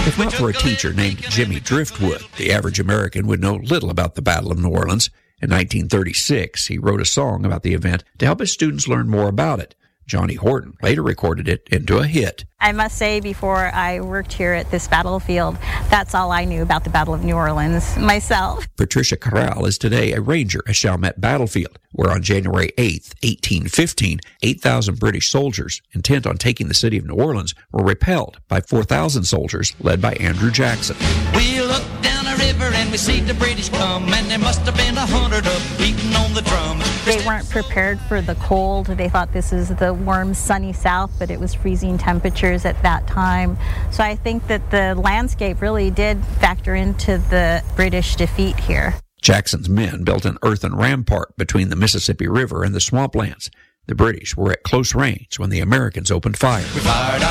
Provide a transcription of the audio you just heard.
If not for a teacher named Jimmy Driftwood, the average American would know little about the Battle of New Orleans. In 1936, he wrote a song about the event to help his students learn more about it. Johnny Horton later recorded it into a hit. I must say, before I worked here at this battlefield, that's all I knew about the Battle of New Orleans myself. Patricia Corral is today a ranger at Chalmette Battlefield, where on January 8, 1815, 8,000 British soldiers intent on taking the city of New Orleans were repelled by 4,000 soldiers led by Andrew Jackson. We look down a river and we see the British come, and there must have been 100 of them beating on the drum. They weren't prepared for the cold. They thought this is the warm, sunny South, but it was freezing temperatures at that time. So I think that the landscape really did factor into the British defeat here. Jackson's men built an earthen rampart between the Mississippi River and the swamplands. The British were at close range when the Americans opened fire. We fired